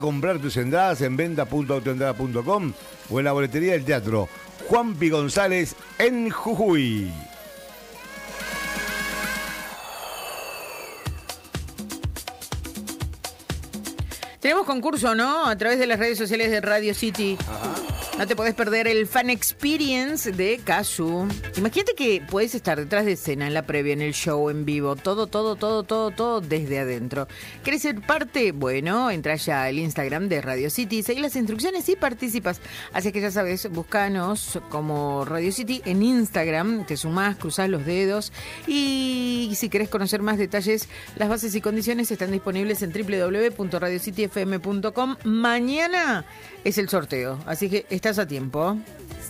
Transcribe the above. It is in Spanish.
Comprar tus entradas en venta.autoentrada.com o en la boletería del teatro Juan P. González en Jujuy. Tenemos concurso, ¿no? A través de las redes sociales de Radio City. Ajá. No te podés perder el Fan Experience de Casu. Imagínate que podés estar detrás de escena, en la previa, en el show, en vivo. Todo desde adentro. ¿Querés ser parte? Bueno, entra ya al Instagram de Radio City, seguí las instrucciones y participas. Así que ya sabes, búscanos como Radio City en Instagram. Te sumás, cruzás los dedos. Y si querés conocer más detalles, las bases y condiciones están disponibles en www.radiocityfm.com. Mañana es el sorteo, así que estás a tiempo.